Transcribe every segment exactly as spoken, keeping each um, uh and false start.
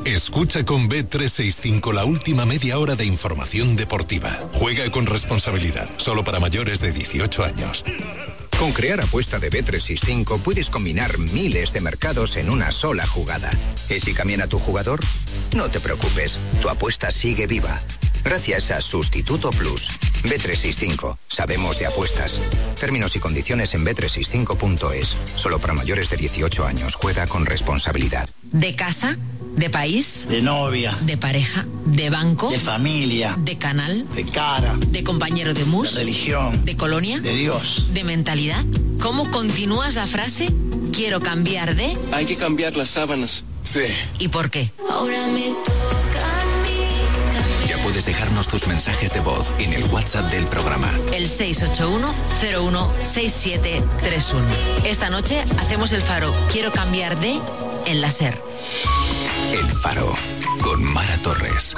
Escucha con B trescientos sesenta y cinco la última media hora de información deportiva. Juega con responsabilidad, solo para mayores de dieciocho años. Con Crear Apuesta de B trescientos sesenta y cinco puedes combinar miles de mercados en una sola jugada. ¿Y si cambian a tu jugador? No te preocupes, tu apuesta sigue viva. Gracias a Sustituto Plus. B trescientos sesenta y cinco. Sabemos de apuestas. Términos y condiciones en B trescientos sesenta y cinco punto es. Solo para mayores de dieciocho años. Juega con responsabilidad. ¿De casa? ¿De país? De novia. ¿De pareja? ¿De banco? De familia. ¿De canal? De cara. ¿De compañero de mus? De religión. ¿De colonia? De Dios. ¿De mentalidad? ¿Cómo continúas la frase? Quiero cambiar de... Hay que cambiar las sábanas. Sí. ¿Y por qué? Ahora me toca a mí. Ya puedes dejarnos tus mensajes de voz en el WhatsApp del programa. El seis ocho uno cero uno seis siete tres uno. Esta noche hacemos el faro Quiero cambiar de en la SER. El Faro, con Mara Torres.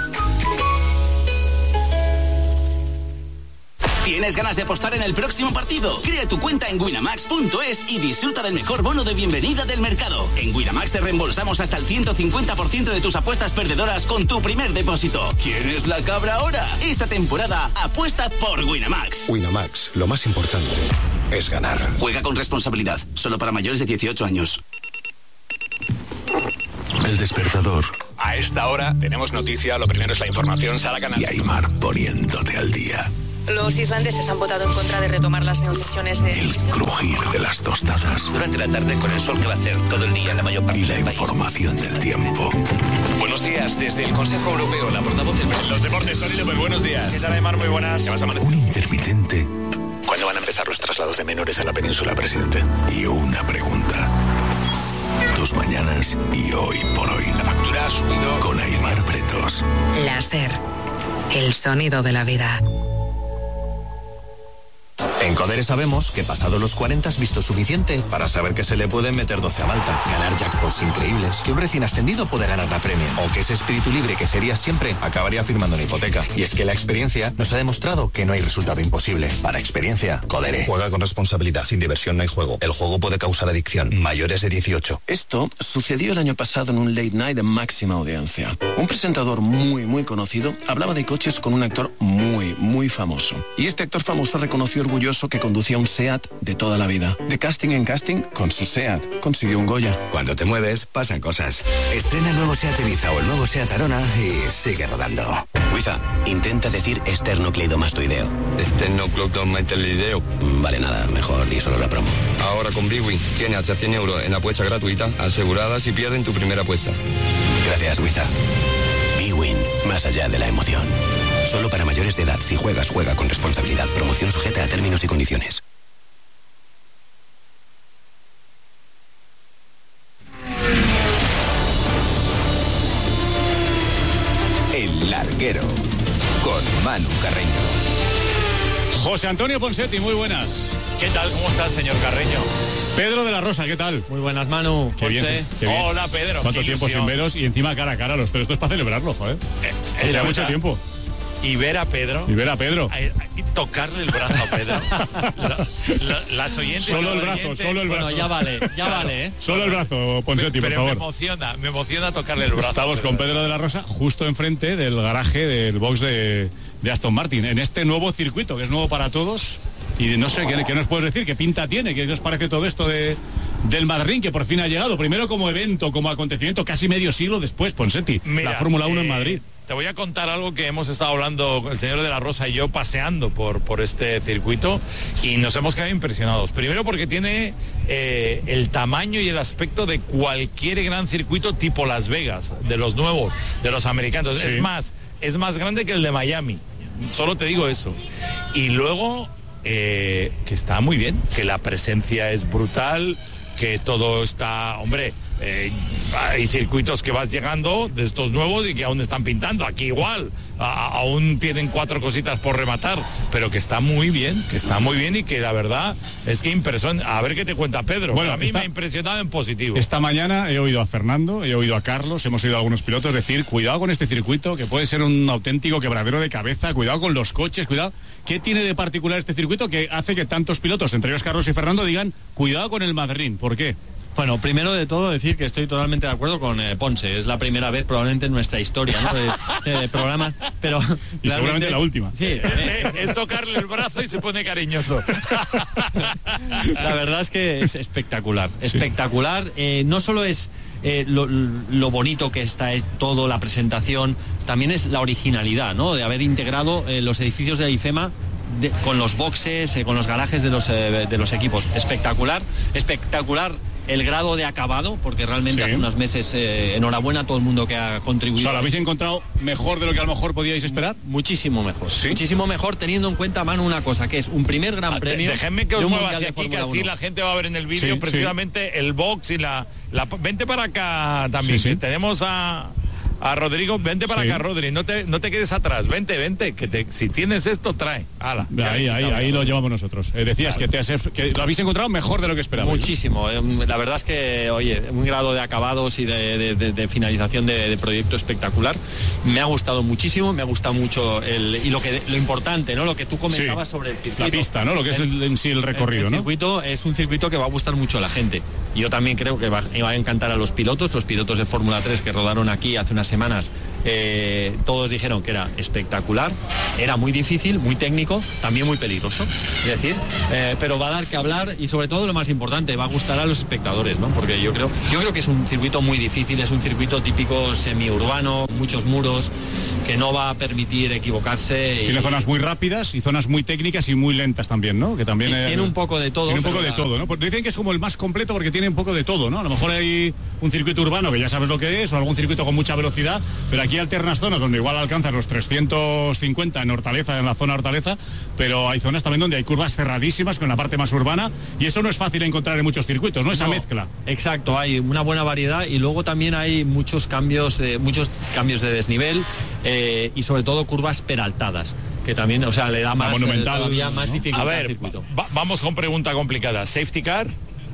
¿Tienes ganas de apostar en el próximo partido? Crea tu cuenta en winamax punto es y disfruta del mejor bono de bienvenida del mercado. En Winamax te reembolsamos hasta el ciento cincuenta por ciento de tus apuestas perdedoras con tu primer depósito. ¿Quién es la cabra ahora? Esta temporada apuesta por Winamax. Winamax, lo más importante es ganar. Juega con responsabilidad, solo para mayores de dieciocho años. El despertador. A esta hora tenemos noticia, lo primero es la información, Sara Canal. Y Aymar poniéndote al día. Los islandeses han votado en contra de retomar las negociaciones de... El crujir de las tostadas. Durante la tarde con el sol que va a hacer todo el día en la mayor parte y la del país. Información del tiempo. Buenos días, desde el Consejo Europeo, la portavoz del... Los deportes, Tony López, buenos días. ¿Qué tal, Aymar? Muy buenas. ¿Qué vas a amanecer? Un intermitente. ¿Cuándo van a empezar los traslados de menores a la península, presidente? Y una pregunta. Tus mañanas y hoy por hoy. La factura ha subido... Con Aymar Pretos. La SER. El sonido de la vida. En Codere sabemos que pasado los cuarenta has visto suficiente para saber que se le pueden meter doce a Malta, ganar jackpots increíbles, que un recién ascendido puede ganar la Premier, o que ese espíritu libre que sería siempre acabaría firmando una hipoteca. Y es que la experiencia nos ha demostrado que no hay resultado imposible. Para experiencia, Codere. Juega con responsabilidad, sin diversión no hay juego. El juego puede causar adicción. Mayores de dieciocho. Esto sucedió el año pasado en un late night de máxima audiencia. Un presentador muy, muy conocido hablaba de coches con un actor muy, muy famoso. Y este actor famoso reconoció orgulloso que conducía un SEAT de toda la vida. De casting en casting, con su SEAT consiguió un Goya. Cuando te mueves, pasan cosas. Estrena el nuevo SEAT Ibiza o el nuevo SEAT Arona y sigue rodando. Wiza, intenta decir esternocleidomastoideo. Esternocleidomastoideo. Vale, nada, mejor di solo la promo. Ahora con Bwin tiene hasta cien euros en apuesta gratuita asegurada si pierden tu primera apuesta. Gracias, Wiza. Bwin, más allá de la emoción. Solo para mayores de edad. Si juegas, juega con responsabilidad. Promoción sujeta a términos y condiciones. El Larguero, con Manu Carreño. José Antonio Ponsetti, muy buenas. ¿Qué tal? ¿Cómo estás, señor Carreño? Pedro de la Rosa, ¿qué tal? Muy buenas, Manu. Qué bien, qué bien. Hola, Pedro. ¿Cuánto tiempo sin veros? Y encima cara a cara los tres. Esto es para celebrarlo, joder. Eh, Hace mucho tiempo. Y ver a Pedro. Y ver a Pedro. Y tocarle el brazo a Pedro. la, la, las oyentes. Solo el brazo, oyentes, solo el brazo. Bueno, ya vale, ya vale, ¿eh? Solo el brazo, Ponsetti, por pero favor. me emociona, me emociona tocarle el brazo. Estamos con Pedro de la Rosa, justo enfrente del garaje del box de, de Aston Martin, en este nuevo circuito, que es nuevo para todos. Y no sé, ¿qué, qué nos puedes decir? ¿Qué pinta tiene? ¿Qué os parece todo esto de, del Madrid, que por fin ha llegado? Primero como evento, como acontecimiento, casi medio siglo después, Ponsetti. Mira, la Fórmula uno eh, en Madrid. Te voy a contar algo que hemos estado hablando el señor de la Rosa y yo paseando por, por este circuito y nos hemos quedado impresionados. Primero porque tiene eh, el tamaño y el aspecto de cualquier gran circuito tipo Las Vegas, de los nuevos, de los americanos. Sí. Es más, es más grande que el de Miami. Solo te digo eso. Y luego... Eh, que está muy bien, que la presencia es brutal, que todo está, hombre, eh, hay circuitos que vas llegando de estos nuevos y que aún están pintando, aquí igual, a, aún tienen cuatro cositas por rematar, pero que está muy bien, que está muy bien y que la verdad es que impresiona. A ver qué te cuenta Pedro. Bueno, a mí esta, me ha impresionado en positivo. Esta mañana he oído a Fernando, he oído a Carlos, hemos oído a algunos pilotos decir, cuidado con este circuito, que puede ser un auténtico quebradero de cabeza, cuidado con los coches, cuidado. ¿Qué tiene de particular este circuito que hace que tantos pilotos, entre ellos Carlos y Fernando, digan, cuidado con el Madrid? ¿Por qué? Bueno, primero de todo decir que estoy totalmente de acuerdo con eh, Ponce. Es la primera vez probablemente en nuestra historia, ¿no? de, de programa, pero y seguramente la última. Sí, eh, es tocarle el brazo y se pone cariñoso. La verdad es que es espectacular, espectacular. Eh, no solo es eh, lo, lo bonito que está es todo, la presentación, también es la originalidad, ¿no? De haber integrado eh, los edificios de IFEMA de, con los boxes, eh, con los garajes de los eh, de los equipos. Espectacular, espectacular. El grado de acabado, porque realmente sí. hace unos meses, eh, enhorabuena a todo el mundo que ha contribuido. O sea, ¿lo habéis encontrado mejor de lo que a lo mejor podíais esperar? Muchísimo mejor. ¿Sí? Muchísimo mejor, teniendo en cuenta, Manu, una cosa, que es un primer gran ah, premio. Déjenme que os mueva hacia aquí, que así la gente va a ver en el vídeo sí, precisamente sí. el box y la, la... Vente para acá también, sí, sí. tenemos a... A Rodrigo, vente para sí. acá, Rodri, no te, no te quedes atrás, vente, vente, que te, si tienes esto, trae. Ala, ahí, ahí, ahí lo llevamos nosotros. Eh, decías claro. que, te has, que lo habéis encontrado mejor de lo que esperabais. Muchísimo, eh, la verdad es que, oye, un grado de acabados y de, de, de, de finalización de, de proyecto espectacular. Me ha gustado muchísimo, me ha gustado mucho el, y lo que lo importante, ¿no? Lo que tú comentabas sí. sobre el circuito. La pista, ¿no? Lo que es el, en sí el recorrido, el, el ¿no? El circuito es un circuito que va a gustar mucho a la gente. Yo también creo que va, va a encantar a los pilotos, los pilotos de Fórmula tres que rodaron aquí hace unas semanas. Eh, todos dijeron que era espectacular, era muy difícil, muy técnico, también muy peligroso, es decir, eh, pero va a dar que hablar y sobre todo lo más importante, va a gustar a los espectadores, ¿no? Porque yo creo, yo creo que es un circuito muy difícil, es un circuito típico semiurbano, muchos muros, que no va a permitir equivocarse. Tiene y, zonas muy rápidas y zonas muy técnicas y muy lentas también, ¿no? Que también eh, tiene un poco de todo. Tiene un poco de la... todo, ¿no? Porque dicen que es como el más completo porque tiene un poco de todo, ¿no? A lo mejor hay un circuito urbano que ya sabes lo que es o algún circuito con mucha velocidad, pero aquí alternas zonas donde igual alcanzas los trescientos cincuenta en Hortaleza, en la zona Hortaleza, pero hay zonas también donde hay curvas cerradísimas con la parte más urbana y eso no es fácil encontrar en muchos circuitos, ¿no? Esa no, mezcla. Exacto, hay una buena variedad y luego también hay muchos cambios, eh, muchos cambios de desnivel eh, y sobre todo curvas peraltadas. Que también, o sea, le da más, monumental, eh, todavía más ¿no? dificultad A ver, al circuito. Va, vamos con pregunta complicada. ¿Safety car?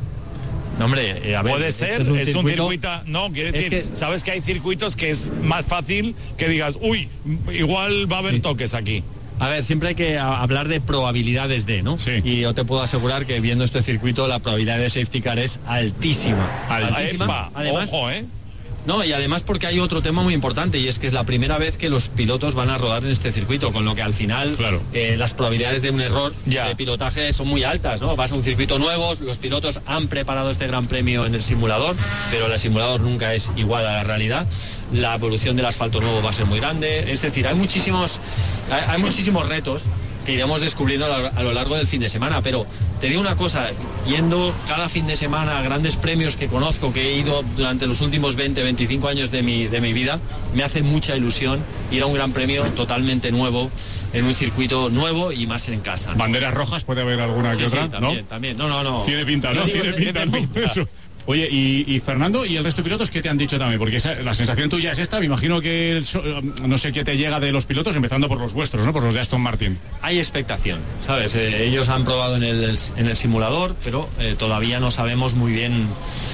No, hombre, eh, a ver, puede ser, es un, es circuito, un circuito, no, quiere decir, que, sabes que hay circuitos que es más fácil que digas, uy, igual va a haber sí. toques aquí. A ver, siempre hay que hablar de probabilidades de, ¿no? Sí. Y yo te puedo asegurar que viendo este circuito la probabilidad de safety car es altísima. Altísima. Epa, además, ojo, ¿eh? No, y además porque hay otro tema muy importante y es que es la primera vez que los pilotos van a rodar en este circuito, con lo que al final claro. eh, las probabilidades de un error ya. de pilotaje son muy altas, ¿no? Vas a un circuito nuevo, los pilotos han preparado este gran premio en el simulador, pero el simulador nunca es igual a la realidad. La evolución del asfalto nuevo va a ser muy grande, es decir, hay muchísimos, hay, hay muchísimos retos que iremos descubriendo a lo largo del fin de semana, pero te digo una cosa, yendo cada fin de semana a grandes premios que conozco, que he ido durante los últimos veinte, veinticinco años de mi, de mi vida, me hace mucha ilusión ir a un gran premio totalmente nuevo, en un circuito nuevo y más en casa, ¿no? ¿Banderas rojas puede haber alguna sí, que otra? Sí, también, ¿no? también, no, no, no. Tiene pinta, ¿no? Digo, Tiene pinta, ¿no? pinta. Eso. Oye, y, y Fernando, ¿y el resto de pilotos qué te han dicho también? Porque esa, la sensación tuya es esta, me imagino que el, no sé qué te llega de los pilotos, empezando por los vuestros, ¿no? Por los de Aston Martin. Hay expectación, ¿sabes? Eh, ellos han probado en el, en el simulador, pero eh, todavía no sabemos muy bien,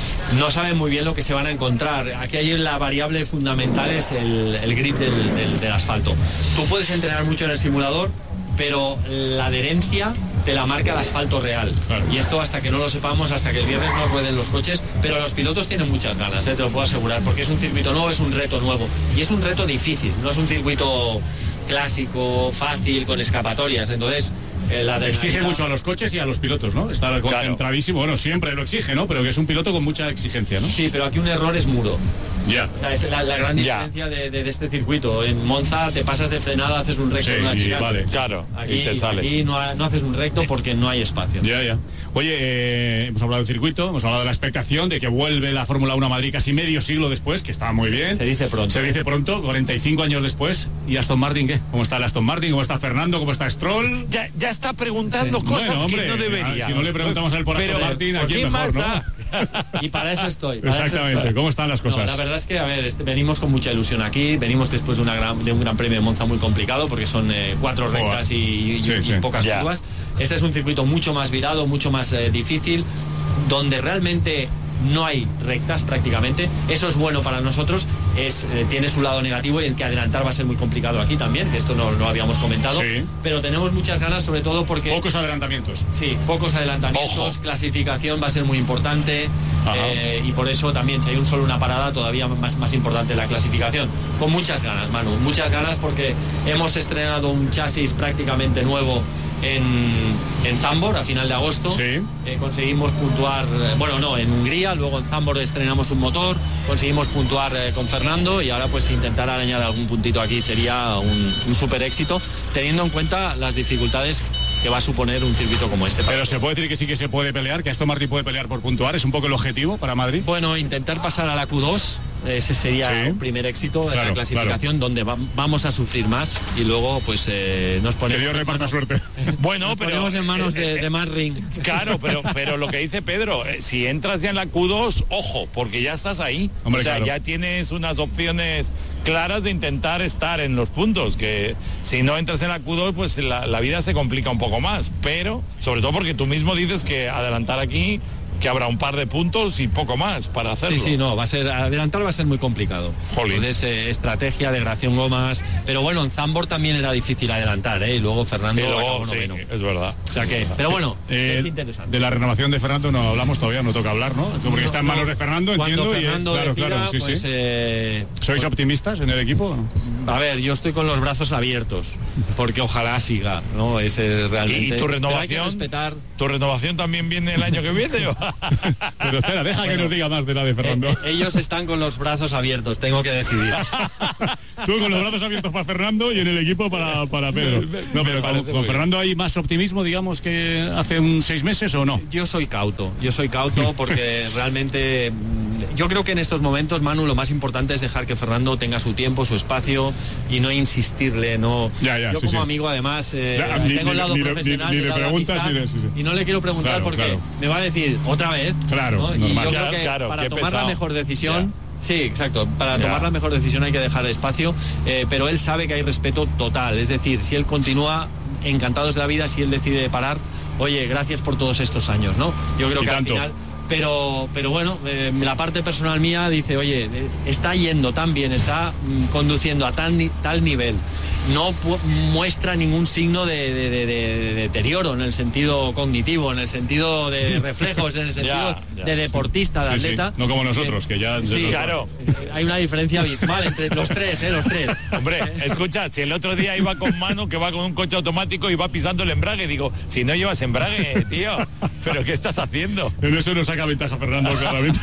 no saben muy bien lo que se van a encontrar. Aquí hay la variable fundamental es el, el grip del, del, del asfalto. Tú puedes entrenar mucho en el simulador, pero la adherencia te la marca el asfalto real. Claro. Y esto hasta que no lo sepamos, hasta que el viernes no rueden los coches, pero los pilotos tienen muchas ganas, ¿eh? Te lo puedo asegurar, porque es un circuito nuevo, es un reto nuevo. Y es un reto difícil, no es un circuito clásico, fácil, con escapatorias. Entonces, eh, la exige mucho a los coches y a los pilotos, ¿no? Estar concentradísimo, bueno, siempre lo exige, ¿no? Pero que es un piloto con mucha exigencia, ¿no? Sí, pero aquí un error es muro. Ya. Yeah. O sea, es la, la gran diferencia de, de, de este circuito. En Monza te pasas de frenada, haces un recto sí, en una chica. Vale. Claro, aquí, y te sales. Aquí no, no haces un recto porque no hay espacio. Ya, ya. Oye, eh, hemos hablado del circuito, hemos hablado de la expectación de que vuelve la Fórmula uno a Madrid casi medio siglo después, que está muy bien. Se dice pronto. Se dice pronto, cuarenta y cinco años después. ¿Y Aston Martin qué? ¿Cómo está el Aston Martin? ¿Cómo está Fernando? ¿Cómo está Stroll? Ya, ya está preguntando sí. cosas bueno, hombre, que no debería. Si no le preguntamos a él por Aston Martin, ¿a quién mejor, no? Y para eso estoy. Para Exactamente. Eso estoy. ¿Cómo están las cosas? No, la verdad es que, a ver, este, venimos con mucha ilusión aquí, venimos después de, una gran, de un gran premio de Monza muy complicado, porque son eh, cuatro rectas y, y, sí, y sí. pocas curvas. Este es un circuito mucho más virado, mucho más eh, difícil, donde realmente no hay rectas prácticamente. Eso es bueno para nosotros, es, eh, tiene su lado negativo, y el que adelantar va a ser muy complicado aquí también, que esto no lo habíamos comentado, sí. Pero tenemos muchas ganas, sobre todo porque... Pocos adelantamientos. Sí, pocos adelantamientos, Ojo. Clasificación va a ser muy importante, eh, y por eso también, si hay un solo una parada, todavía más, más importante la clasificación. Con muchas ganas, Manu, muchas ganas, porque hemos estrenado un chasis prácticamente nuevo en, en Zambor a final de agosto. Sí. Eh, conseguimos puntuar, eh, bueno, no, en Hungría, luego en Zambor estrenamos un motor, conseguimos puntuar eh, con Fernando, y ahora pues intentar arañar algún puntito aquí sería un, un súper éxito, teniendo en cuenta las dificultades que va a suponer un circuito como este. Pero se puede decir que sí que se puede pelear, que Aston Martin puede pelear por puntuar, es un poco el objetivo para Madrid. Bueno, intentar pasar a la Q dos, ese sería sí. un primer éxito de claro, la clasificación, claro. donde va, vamos a sufrir más, y luego pues eh, nos ponemos... Que Dios reparta suerte. Bueno, pero... ponemos en manos de, de Matt Ring. Claro, pero, pero lo que dice Pedro, eh, si entras ya en la Q dos, ojo, porque ya estás ahí. Hombre, o sea, claro. ya tienes unas opciones claras de intentar estar en los puntos, que si no entras en la Q dos, pues la, la vida se complica un poco más, pero sobre todo porque tú mismo dices que adelantar aquí, que habrá un par de puntos y poco más para hacerlo. Sí, sí, no, va a ser, adelantar va a ser muy complicado. Jolín. Entonces, eh, estrategia, degradación gomas, pero bueno, en Zambor también era difícil adelantar, ¿eh? Y luego Fernando... Y luego, sí, es verdad. O sea que, pero bueno, eh, es interesante. De la renovación de Fernando no hablamos todavía, no toca hablar, ¿no? Porque no, está en manos de Fernando, Cuando entiendo. Fernando y, eh, claro, decida, claro, sí, pues, sí. Eh, ¿Sois pues, optimistas en el equipo? A ver, yo estoy con los brazos abiertos, porque ojalá siga, ¿no? Ese realmente... ¿Y tu renovación? Respetar... ¿Tu renovación también viene el año que viene? Pero espera, deja bueno, que nos diga más de la de Fernando. Eh, ellos están con los brazos abiertos, tengo que decidir. Tú con los brazos abiertos para Fernando y en el equipo para, para Pedro. No, pero con, con Fernando hay más optimismo, digamos, que hace un seis meses, ¿o no? Yo soy cauto, yo soy cauto porque realmente... Yo creo que en estos momentos, Manu, lo más importante es dejar que Fernando tenga su tiempo, su espacio, y no insistirle, no... Ya, ya, yo sí, como sí. ni además, eh, ya, tengo ni, el lado ni, profesional, ni, ni, ni le preguntas amistad, ni de, sí, sí. y no le quiero preguntar claro, porque claro. me va a decir otra vez. Claro, ¿no? normal. Y yo claro, creo que claro, para tomar pesado. la mejor decisión... Ya. Sí, exacto. Para Ya. tomar la mejor decisión hay que dejar espacio, eh, pero él sabe que hay respeto total. Es decir, si él continúa, encantados de la vida. Si él decide parar, oye, gracias por todos estos años, ¿no? Yo creo y que tanto. al final... Pero, pero bueno, eh, la parte personal mía dice, oye, eh, está yendo tan bien, está mm, conduciendo a tan, ni- tal nivel, no pu- muestra ningún signo de, de- de- de- de deterioro en el sentido cognitivo, en el sentido de reflejos, en el sentido Ya, ya, de deportista, de Sí, sí. atleta. No como nosotros, Eh, que ya... sí, claro. Hay una diferencia abismal entre los tres, ¿eh? Los tres. Hombre, escucha, si el otro día iba con Manu, que va con un coche automático y va pisando el embrague, digo, si no llevas embrague, tío, ¿pero qué estás haciendo? En eso nos saca ventaja Fernando, claramente.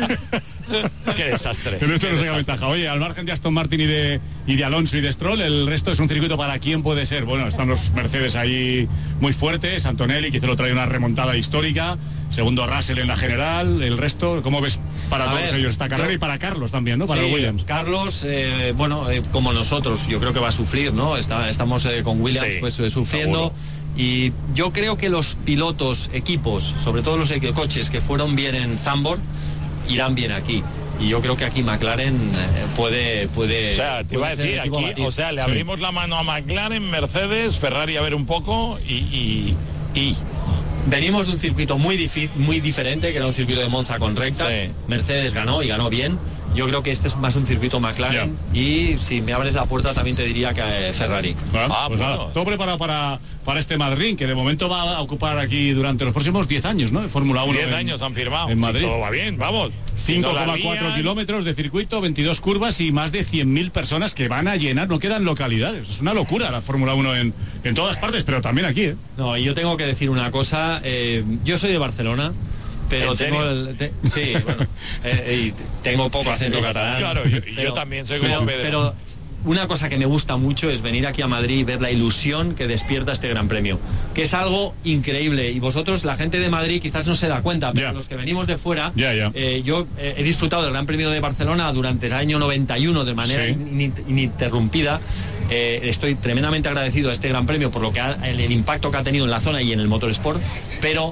Qué desastre. En eso qué nos saca desastre. ventaja. Oye, al margen de Aston Martin y de, y de Alonso y de Stroll, el resto es un circuito para quién puede ser. Bueno, están los Mercedes ahí muy fuertes, Antonelli, que lo trae una remontada histórica, segundo Russell en la general, el resto, ¿cómo ves para A todos ver, ellos esta carrera? yo- Y para Carlos también, ¿no? Para Sí, el Williams. Carlos, eh, bueno, eh, como nosotros, yo creo que va a sufrir, ¿no? Está, estamos eh, con Williams Sí, pues eh, sufriendo. seguro. Y yo creo que los pilotos, equipos, sobre todo los equi- coches que fueron bien en Zandvoort, irán bien aquí. Y yo creo que aquí McLaren eh, puede, puede. O sea, te iba a puede ser decir, el equipo a aquí, batir. o sea, le abrimos la mano a McLaren, Mercedes, Ferrari a ver un poco y... y, y. Venimos de un circuito muy difi- muy diferente, que era un circuito de Monza con rectas. Sí. Mercedes ganó y ganó bien. Yo creo que este es más un circuito McLaren. Y si me abres la puerta también te diría que eh, Ferrari. Bueno, Ah, pues bueno. nada, todo preparado para, para este Madrid, que de momento va a ocupar aquí durante los próximos diez años, ¿no? De Fórmula uno. diez en- años han firmado. en Si Madrid. todo va bien, vamos. Si cinco no la coma cuatro lían, kilómetros de circuito, veintidós curvas y más de cien mil personas que van a llenar, no quedan localidades. Es una locura la Fórmula uno en, en todas partes, pero también aquí, ¿eh? No, y yo tengo que decir una cosa. eh, yo soy de Barcelona, pero ¿En tengo serio? el. te- sí, bueno, eh, y tengo poco acento catalán. Claro, yo, yo también soy como pero, Pedro. pero una cosa que me gusta mucho es venir aquí a Madrid y ver la ilusión que despierta este Gran Premio, que es algo increíble. Y vosotros, la gente de Madrid, quizás no se da cuenta, pero Ya. los que venimos de fuera, Ya, ya. eh, yo eh, he disfrutado del Gran Premio de Barcelona durante el año noventa y uno de manera Sí. in- ininterrumpida. Eh, estoy tremendamente agradecido a este Gran Premio por lo que ha- el, el impacto que ha tenido en la zona y en el motorsport, pero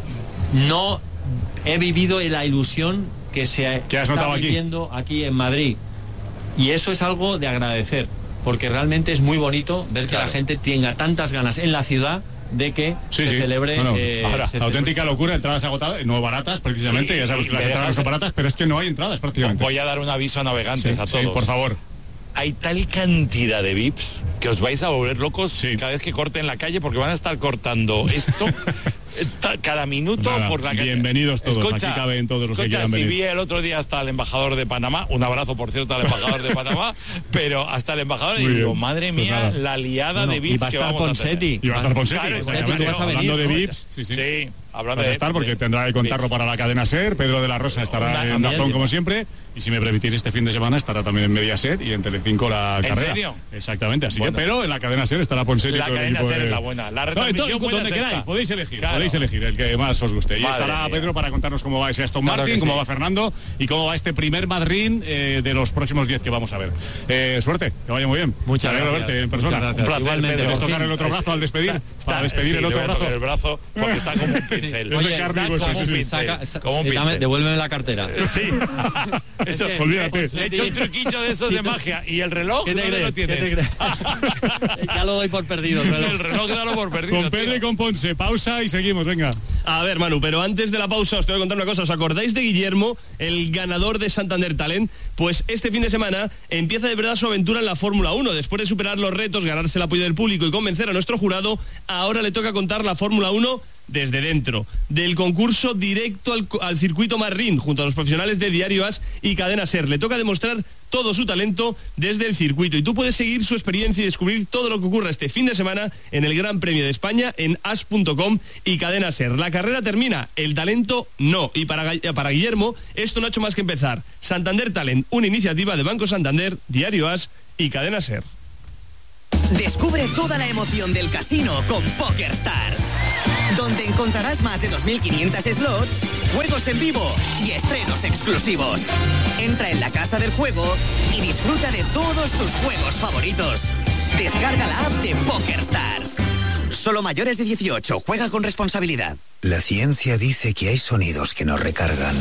no he vivido la ilusión que se ¿Qué has está notado aquí? viviendo aquí en Madrid. Y eso es algo de agradecer, porque realmente es muy bonito ver que Claro. la gente tenga tantas ganas en la ciudad de que sí, se sí. celebre... Bueno, eh, ahora, se auténtica celebre... locura, entradas agotadas, no baratas precisamente, Y- ya sabes y que las me entradas no dejas- son baratas, pero es que no hay entradas prácticamente. Voy a dar un aviso a navegantes Sí, a sí, todos. por favor. Hay tal cantidad de V I Ps que os vais a volver locos cada vez que corten la calle porque van a estar cortando esto eh, ta- cada minuto Nada, por la calle. bienvenidos todos, Escucha, aquí caben todos los que escucha, quieran si venir. vi el otro día hasta el embajador de Panamá, un abrazo por cierto al embajador de Panamá, pero hasta el embajador y Muy digo, bien. madre Pues mía, nada. la liada Bueno, de V y I va a Ps que estar vamos Ponseti. a tener. Y va a estar Ponseti, Claro, exactamente. tú vas a Hablando venir, de ¿no? V I Ps, sí, sí. Sí, hablando Vas a de estar porque de- tendrá que contarlo de- para la cadena SER. Pedro de la Rosa estará Una- en también. Dazón como siempre. Y si me permitís, este fin de semana estará también en Mediaset y en Telecinco la ¿En carrera. serio? Exactamente, así Bueno. que, pero en la cadena SER estará Ponseti. La todo el cadena equipo SER de- es la buena. La No, retransmisión entonces, buena donde es queráis, esta. podéis elegir, Claro. podéis elegir el que más os guste. Y Madre estará mía. Pedro para contarnos cómo va ese Aston Claro Martin, que cómo sí. va Fernando y cómo va este primer Madrid eh, de los próximos diez que vamos a ver. Eh, suerte, que vaya muy bien. Muchas Me alegro gracias. verte en Muchas persona. gracias. Un placer, Igualmente, Pedro. por tocar fin. el otro brazo al despedir, Está- para despedir sí, el le otro voy a brazo. tocar el brazo porque está como un pincel. Es de carne y hueso, Como sí, un sí. pincel. Saca- sa- Como un eh, dame- pincel. devuélveme la cartera. Sí. Eso, que- olvídate. Le he hecho un truquillo de esos Sí, de tú- magia. ¿Y el reloj? ¿Qué te ¿Dónde crees? lo tienes? ¿Qué te crees? Ya lo doy por perdido. el reloj. El reloj dalo por perdido. Con Pedro tío. y con Ponce, pausa y seguimos, venga. A ver, Manu, pero antes de la pausa os tengo que contar una cosa. ¿Os acordáis de Guillermo, el ganador de Santander Talent? Pues este fin de semana empieza de verdad su aventura en la Fórmula uno. Después de superar los retos, ganarse el apoyo del público y convencer a nuestro jurado, ahora le toca contar la Fórmula uno desde dentro, del concurso directo al, al circuito Marrín, junto a los profesionales de Diario As y Cadena SER. Le toca demostrar todo su talento desde el circuito y tú puedes seguir su experiencia y descubrir todo lo que ocurra este fin de semana en el Gran Premio de España en as punto com y Cadena SER. La carrera termina, el talento no. Y para, para Guillermo, esto no ha hecho más que empezar. Santander Talent, una iniciativa de Banco Santander, Diario As y Cadena SER. Descubre toda la emoción del casino con PokerStars, donde encontrarás más de dos mil quinientos slots, juegos en vivo y estrenos exclusivos. Entra en la casa del juego y disfruta de todos tus juegos favoritos. Descarga la app de PokerStars. Solo mayores de dieciocho, juega con responsabilidad. La ciencia dice que hay sonidos que nos recargan.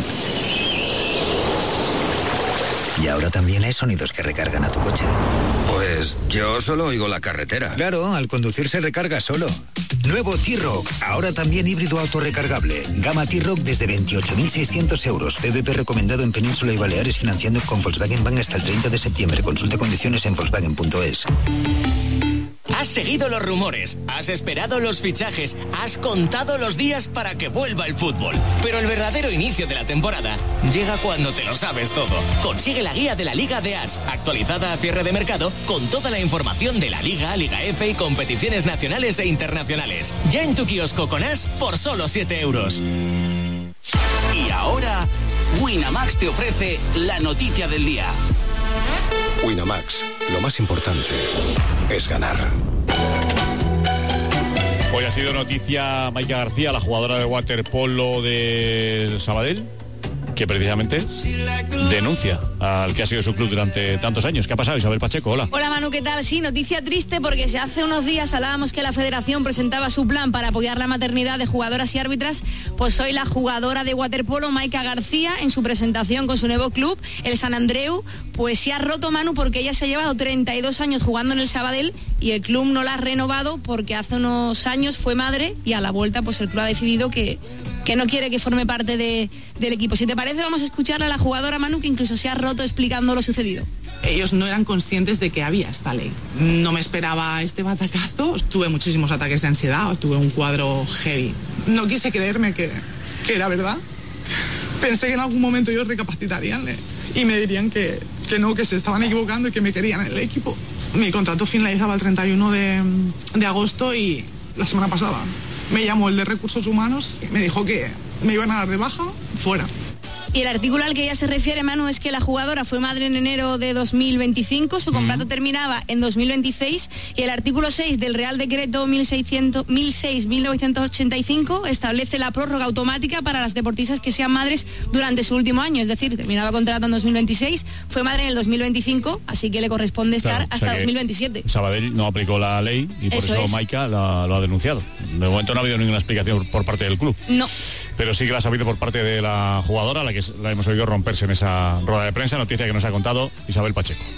Y ahora también hay sonidos que recargan a tu coche. Pues yo solo oigo la carretera. Claro, al conducir se recarga solo. Nuevo T-Rock, ahora también híbrido autorrecargable. Gama T-Rock desde veintiocho mil seiscientos euros. P V P recomendado en Península y Baleares, financiando con Volkswagen Bank hasta el treinta de septiembre. Consulta condiciones en Volkswagen punto es. Has seguido los rumores, has esperado los fichajes, has contado los días para que vuelva el fútbol. Pero el verdadero inicio de la temporada llega cuando te lo sabes todo. Consigue la guía de la Liga de As, actualizada a cierre de mercado, con toda la información de la Liga, Liga F y competiciones nacionales e internacionales. Ya en tu kiosco con As por solo siete euros. Y ahora, Winamax te ofrece la noticia del día. Winamax, lo más importante es ganar. Hoy ha sido noticia Maika García, la jugadora de waterpolo del Sabadell, que precisamente denuncia al que ha sido su club durante tantos años. ¿Qué ha pasado, Isabel Pacheco? Hola. Hola Manu, ¿qué tal? Sí, noticia triste porque si hace unos días hablábamos que la federación presentaba su plan para apoyar la maternidad de jugadoras y árbitras, pues hoy la jugadora de waterpolo Maika García, en su presentación con su nuevo club, el San Andreu, pues se ha roto, Manu, porque ella se ha llevado treinta y dos años jugando en el Sabadell y el club no la ha renovado porque hace unos años fue madre y a la vuelta pues el club ha decidido que, que no quiere que forme parte de, del equipo. Si te parece, vamos a escuchar a la jugadora, Manu, que incluso se ha roto explicando lo sucedido. Ellos no eran conscientes de que había esta ley. No me esperaba este batacazo, tuve muchísimos ataques de ansiedad, tuve un cuadro heavy. No quise creerme que, que era verdad. Pensé que en algún momento ellos recapacitarían y me dirían que, que no, que se estaban equivocando y que me querían en el equipo. Mi contrato finalizaba el treinta y uno de, de agosto y la semana pasada me llamó el de Recursos Humanos y me dijo que me iban a dar de baja fuera. Y el artículo al que ella se refiere, Manu, es que la jugadora fue madre en enero de dos mil veinticinco, su contrato mm. terminaba en dos mil veintiséis y el artículo seis del Real Decreto mil seis mil novecientos ochenta y cinco establece la prórroga automática para las deportistas que sean madres durante su último año, es decir, terminaba contrato en dos mil veintiséis, fue madre en el dos mil veinticinco, así que le corresponde estar claro, hasta o sea dos mil veintisiete. Sabadell no aplicó la ley y por eso, eso Maika la, lo ha denunciado. De momento no ha habido ninguna explicación por parte del club. No. Pero sí que la ha sabido por parte de la jugadora, la que la hemos oído romperse en esa rueda de prensa, noticia que nos ha contado Isabel Pacheco.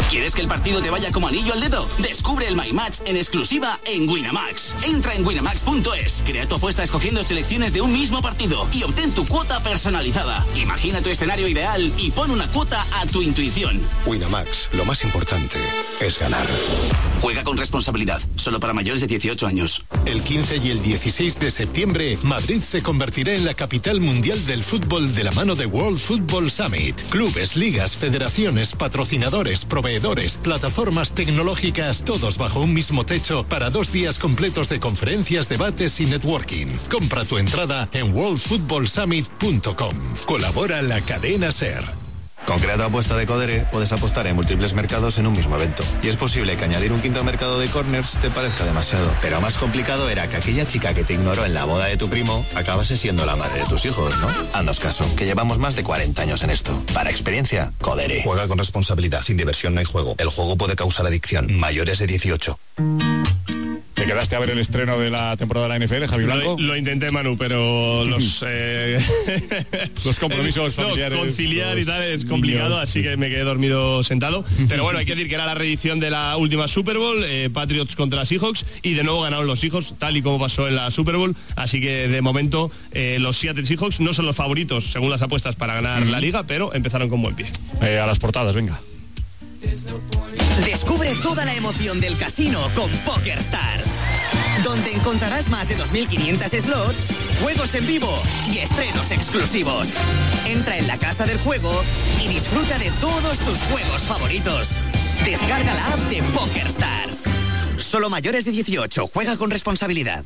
¿Quieres que el partido te vaya como anillo al dedo? Descubre el My Match en exclusiva en Winamax. Entra en winamax punto es, crea tu apuesta escogiendo selecciones de un mismo partido y obtén tu cuota personalizada. Imagina tu escenario ideal y pon una cuota a tu intuición. Winamax, lo más importante es ganar. Juega con responsabilidad, solo para mayores de dieciocho años. El quince y el dieciséis de septiembre, Madrid se convertirá en la capital mundial del fútbol de la mano de World Football Summit. Clubes, ligas, federaciones, patrocinadores, proveedores, plataformas tecnológicas, todos bajo un mismo techo para dos días completos de conferencias, debates y networking. Compra tu entrada en world football summit punto com. Colabora la cadena SER. Con Crea tu apuesta de Codere puedes apostar en múltiples mercados en un mismo evento. Y es posible que añadir un quinto mercado de corners te parezca demasiado. Pero más complicado era que aquella chica que te ignoró en la boda de tu primo acabase siendo la madre de tus hijos, ¿no? Haznos caso, que llevamos más de cuarenta años en esto. Para experiencia, Codere. Juega con responsabilidad. Sin diversión no hay juego. El juego puede causar adicción. Mayores de dieciocho. ¿Te quedaste a ver el estreno de la temporada de la N F L, Javi Blanco? Lo, lo intenté, Manu, pero los eh... los compromisos familiares, no, conciliar los y tal es complicado, niños, así sí. que me quedé dormido sentado. Pero bueno, hay que decir que era la reedición de la última Super Bowl, eh, Patriots contra Seahawks, y de nuevo ganaron los Seahawks, tal y como pasó en la Super Bowl. Así que de momento eh, los Seattle Seahawks no son los favoritos, según las apuestas, para ganar mm. la liga, pero empezaron con buen pie. Eh, a las portadas, venga. Descubre toda la emoción del casino con PokerStars, donde encontrarás más de dos mil quinientos slots, juegos en vivo y estrenos exclusivos. Entra en la casa del juego y disfruta de todos tus juegos favoritos. Descarga la app de PokerStars. Solo mayores de dieciocho, juega con responsabilidad.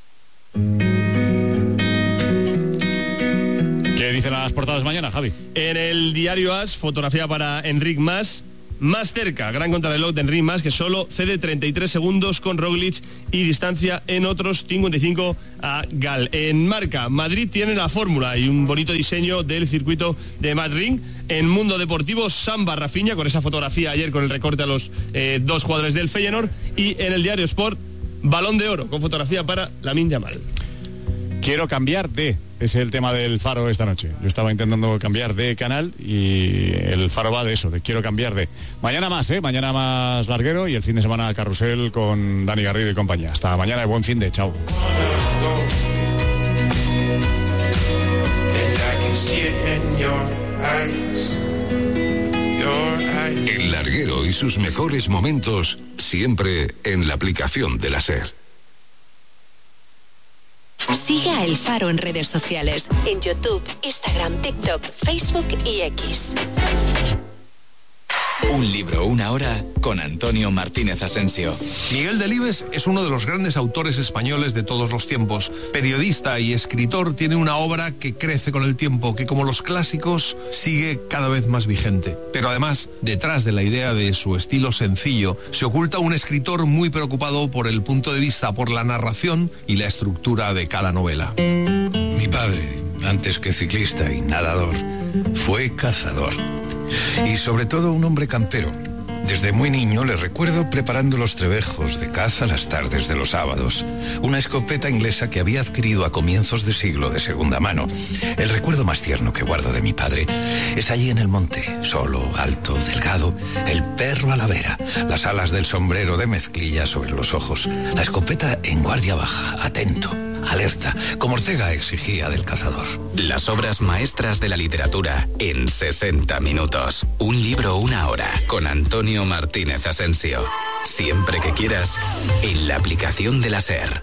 ¿Qué dicen las portadas mañana, Javi? En el diario As, fotografía para Enric Mas. Más cerca, gran contrarreloj de Enric Mas, que solo cede treinta y tres segundos con Roglic y distancia en otros cincuenta y cinco a Gal. En Marca, Madrid tiene la fórmula y un bonito diseño del circuito de Madrid. En Mundo Deportivo, Samba Rafinha, con esa fotografía ayer con el recorte a los eh, dos jugadores del Feyenoord. Y en el diario Sport, Balón de Oro, con fotografía para Lamine Yamal. Quiero cambiar de, es el tema del Faro esta noche. Yo estaba intentando cambiar de canal y el Faro va de eso, de quiero cambiar de. Mañana más, ¿eh? Mañana más larguero y el fin de semana carrusel con Dani Garrido y compañía. Hasta mañana y buen fin de, chao. El larguero y sus mejores momentos siempre en la aplicación de la SER. Sigue a El Faro en redes sociales, en YouTube, Instagram, TikTok, Facebook y X. Un libro, una hora, con Antonio Martínez Asensio. Miguel Delibes es uno de los grandes autores españoles de todos los tiempos. Periodista y escritor, tiene una obra que crece con el tiempo, que como los clásicos sigue cada vez más vigente. Pero además, detrás de la idea de su estilo sencillo, se oculta un escritor muy preocupado por el punto de vista, por la narración y la estructura de cada novela. Mi padre, antes que ciclista y nadador, fue cazador. Y sobre todo un hombre campero. Desde muy niño le recuerdo preparando los trebejos de caza las tardes de los sábados. Una escopeta inglesa que había adquirido a comienzos de siglo de segunda mano. El recuerdo más tierno que guardo de mi padre es allí en el monte, solo, alto, delgado, el perro a la vera, las alas del sombrero de mezclilla sobre los ojos, la escopeta en guardia baja, atento, alerta, como Ortega exigía del cazador. Las obras maestras de la literatura en sesenta minutos. Un libro, una hora, con Antonio Martínez Asensio. Siempre que quieras, en la aplicación de la SER.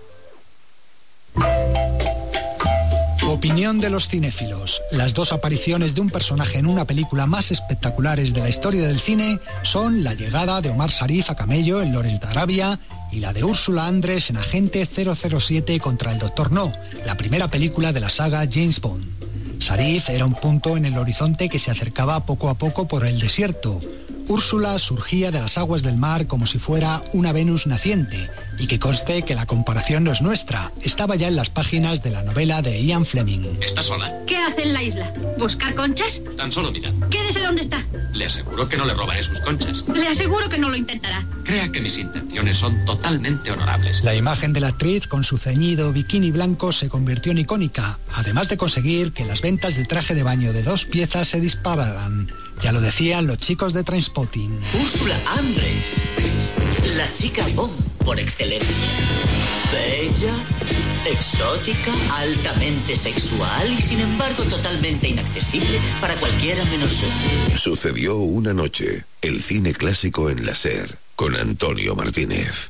Opinión de los cinéfilos. Las dos apariciones de un personaje en una película más espectaculares de la historia del cine son la llegada de Omar Sharif a camello en Lawrence de Arabia y la de Úrsula Andrés en Agente cero cero siete contra el Doctor No, la primera película de la saga James Bond. Sharif era un punto en el horizonte que se acercaba poco a poco por el desierto. Úrsula surgía de las aguas del mar como si fuera una Venus naciente, y que conste que la comparación no es nuestra, estaba ya en las páginas de la novela de Ian Fleming. ¿Está sola? ¿Qué hace en la isla? ¿Buscar conchas? Tan solo mira. Quédese donde está. Le aseguro que no le robaré sus conchas. Le aseguro que no lo intentará. Crea que mis intenciones son totalmente honorables. La imagen de la actriz con su ceñido bikini blanco se convirtió en icónica, además de conseguir que las ventas de traje de baño de dos piezas se dispararan. Ya lo decían los chicos de Trainspotting. Úrsula Andrés, la chica bomb por excelencia. Bella, exótica, altamente sexual y sin embargo totalmente inaccesible para cualquiera menos él. Sucedió una noche, el cine clásico en la SER, con Antonio Martínez.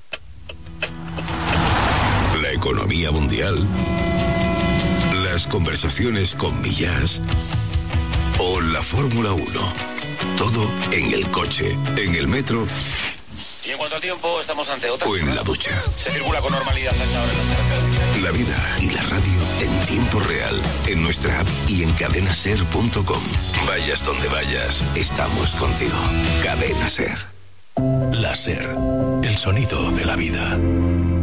La economía mundial, las conversaciones con Millás o la Fórmula uno. Todo en el coche, en el metro. Y en cuanto a tiempo, estamos ante otra. O en la ducha. Se circula con normalidad hasta ahora en los terrenos. La vida y la radio en tiempo real, en nuestra app y en cadena ser punto com. Vayas donde vayas, estamos contigo. Cadena Ser. La SER, el sonido de la vida.